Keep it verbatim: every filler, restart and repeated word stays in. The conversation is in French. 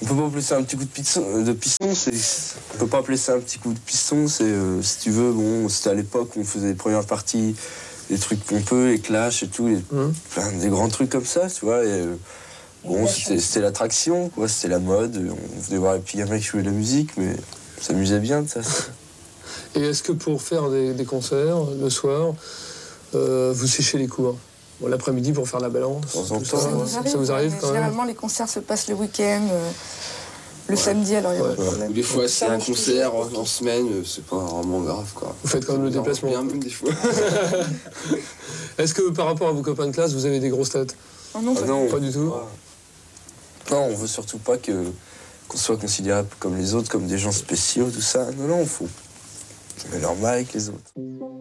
On peut pas appeler ça un petit coup de piston, de piston c'est, on peut pas appeler ça un petit coup de piston, c'est, euh, si tu veux, bon, c'était à l'époque où on faisait les premières parties, des trucs pompeux, les clashs et tout, les, mmh. plein, des grands trucs comme ça, tu vois, et euh, bon, c'était, c'était l'attraction, quoi, c'était la mode, on venait voir les petits gamins qui jouaient de la musique, mais on s'amusait bien de ça. Et est-ce que pour faire des, des concerts, le soir, euh, vous séchez les cours? Bon, l'après-midi pour faire la balance, temps en tout temps, ça, ça, nous arrive, ça vous arrive quand généralement, même? les concerts se passent le week-end, euh, le ouais. samedi, alors il n'y a ouais. pas de problème. Ou des fois, c'est un concert en, en semaine, c'est pas vraiment grave, quoi. Vous faites quand même le déplacement. Bien, même des fois. Est-ce que par rapport à vos copains de classe, vous avez des grosses têtes? Oh non, ah pas, non, pas du tout. Non, on veut surtout pas que, qu'on soit considéré comme les autres, comme des gens spéciaux, tout ça. Non, non, faut. On est normal avec les autres.